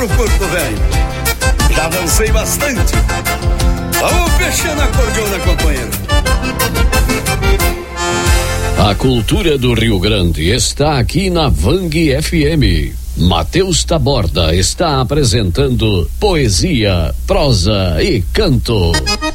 pro Porto Velho. Já avancei bastante. Vamos fechando a cordiona, companheiro. A cultura do Rio Grande está aqui na Vang FM. Matheus Taborda está apresentando poesia, prosa e canto.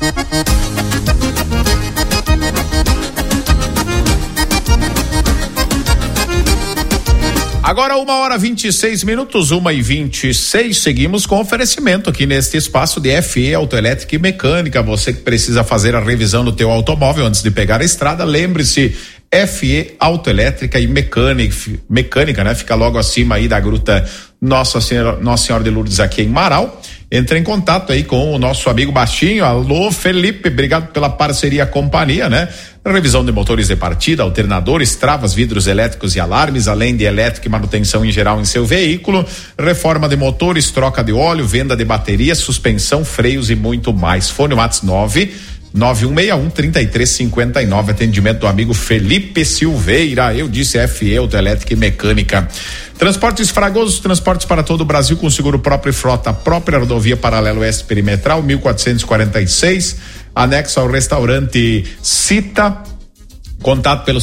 Agora 1h26, 1h26, seguimos com oferecimento aqui neste espaço de FE Autoelétrica e Mecânica. Você que precisa fazer a revisão do teu automóvel antes de pegar a estrada, lembre-se, FE Autoelétrica e Mecânica, né? Fica logo acima aí da Gruta Nossa Senhora de Lourdes aqui em Marau. Entre em contato aí com o nosso amigo Baixinho. Alô, Felipe, obrigado pela parceria, companhia, né? Revisão de motores de partida, alternadores, travas, vidros elétricos e alarmes, além de elétrica e manutenção em geral em seu veículo, reforma de motores, troca de óleo, venda de bateria, suspensão, freios e muito mais. Fone WhatsApp 99161-3359, atendimento do amigo Felipe Silveira. Eu disse FE Autoelétrica e Mecânica. Transportes Fragoso, transportes para todo o Brasil com seguro próprio e frota própria, rodovia Paralelo Oeste Perimetral 1446, anexo ao restaurante Cita. Contato pelo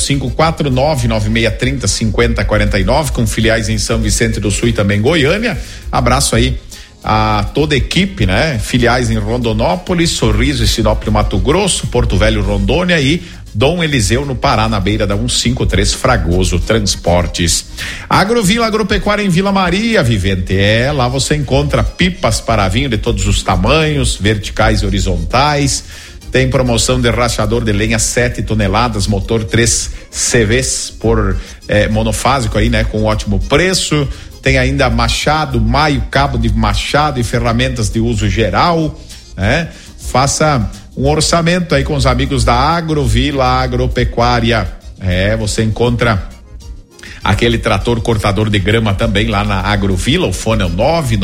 549-9630-5049, com filiais em São Vicente do Sul e também Goiânia. Abraço aí a toda a equipe, né? Filiais em Rondonópolis, Sorriso e Sinop no Mato Grosso, Porto Velho, Rondônia e Dom Eliseu no Pará, na beira da 153, Fragoso Transportes. Agrovila Agropecuária em Vila Maria, Vivente. Lá você encontra pipas para vinho de todos os tamanhos, verticais e horizontais. Tem promoção de rachador de lenha 7 toneladas, motor 3 CVs por monofásico aí, né? Com ótimo preço. Tem ainda machado, maio, cabo de machado e ferramentas de uso geral, né? Faça um orçamento aí com os amigos da Agrovila Agropecuária. Você encontra aquele trator cortador de grama também lá na Agrovila. O fone é o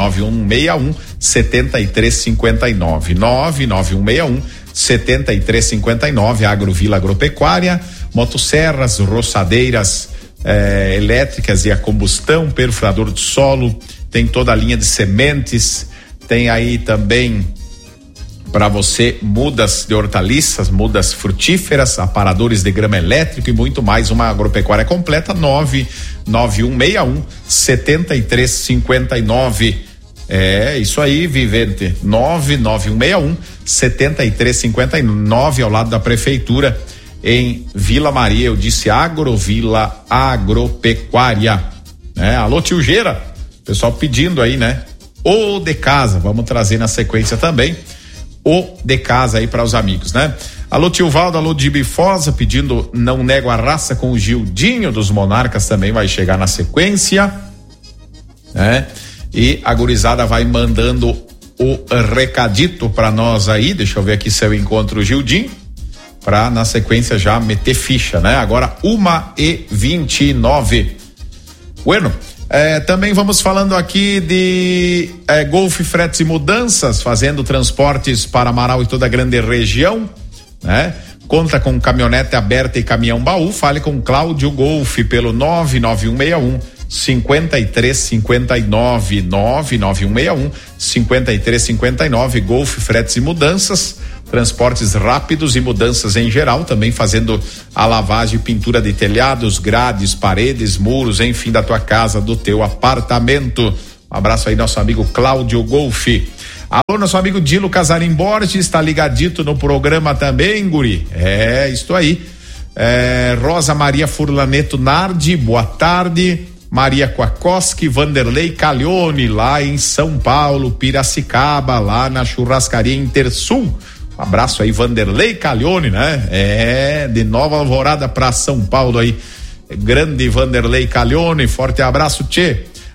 99161-7359. 99161-7359. Agrovila Agropecuária. Motosserras, roçadeiras elétricas e a combustão, perfurador de solo, tem toda a linha de sementes, tem aí também para você mudas de hortaliças, mudas frutíferas, aparadores de grama elétrico e muito mais. Uma agropecuária completa. 99161-7359. Isso aí, Vivente. 99161-7359, ao lado da prefeitura em Vila Maria. Eu disse Agrovila Agropecuária, né? Alô, tio Geira, pessoal pedindo aí, né? O de casa, vamos trazer na sequência também o de casa aí para os amigos, né? Alô, tio Valdo, alô, de Bifosa, pedindo Não Nego a Raça com o Gildinho dos Monarcas, também vai chegar na sequência, né? E a gurizada vai mandando o recadito para nós aí. Deixa eu ver aqui se eu encontro o Gildinho, para na sequência já meter ficha, né? Agora 1h29. Bueno, também vamos falando aqui de Golf Fretes e Mudanças, fazendo transportes para Amaral e toda a grande região, né? Conta com caminhonete aberta e caminhão baú. Fale com Cláudio Golf pelo 99161-5359. 99161-5359. Golf Fretes e Mudanças, transportes rápidos e mudanças em geral, também fazendo a lavagem e pintura de telhados, grades, paredes, muros, enfim, da tua casa, do teu apartamento. Um abraço aí, nosso amigo Cláudio Golf. Alô, nosso amigo Dilo Casarim Borges, está ligadito no programa também, guri. Isso aí. Rosa Maria Furlaneto Nardi, boa tarde. Maria Quacoski, Vanderlei Caglione, lá em São Paulo, Piracicaba, lá na Churrascaria Intersul. Um abraço aí, Vanderlei Caglione, né? De Nova Alvorada para São Paulo aí. Grande Vanderlei Caglione, forte abraço, tchê.